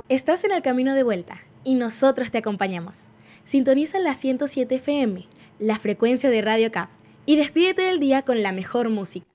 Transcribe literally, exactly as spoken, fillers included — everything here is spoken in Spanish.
Estás en el camino de vuelta y nosotros te acompañamos. Sintoniza la ciento siete F M, la frecuencia de Radio C A P, y despídete del día con la mejor música.